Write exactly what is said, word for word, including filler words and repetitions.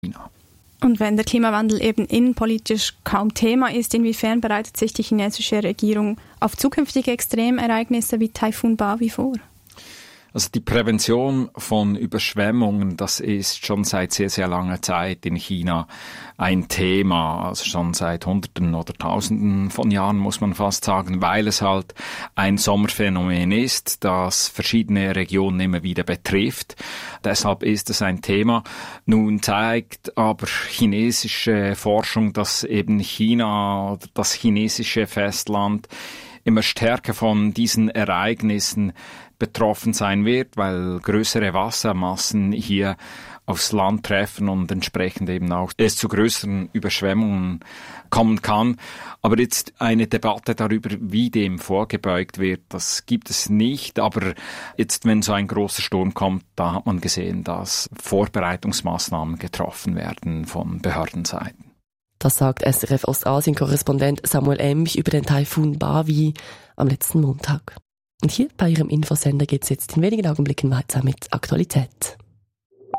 China. Und wenn der Klimawandel eben innenpolitisch kaum Thema ist, inwiefern bereitet sich die chinesische Regierung auf zukünftige Extremereignisse wie Taifun Bawi vor? Also die Prävention von Überschwemmungen, das ist schon seit sehr, sehr langer Zeit in China ein Thema. Also schon seit Hunderten oder Tausenden von Jahren, muss man fast sagen, weil es halt ein Sommerphänomen ist, das verschiedene Regionen immer wieder betrifft. Deshalb ist es ein Thema. Nun zeigt aber chinesische Forschung, dass eben China oder das chinesische Festland immer stärker von diesen Ereignissen betroffen sein wird, weil größere Wassermassen hier aufs Land treffen und entsprechend eben auch es zu größeren Überschwemmungen kommen kann. Aber jetzt eine Debatte darüber, wie dem vorgebeugt wird, das gibt es nicht. Aber jetzt, wenn so ein großer Sturm kommt, da hat man gesehen, dass Vorbereitungsmaßnahmen getroffen werden von Behördenseiten. Das sagt S R F-Ostasien-Korrespondent Samuel Emch über den Taifun Bawi am letzten Montag. Und hier bei Ihrem Infosender geht es jetzt in wenigen Augenblicken weiter mit Aktualität.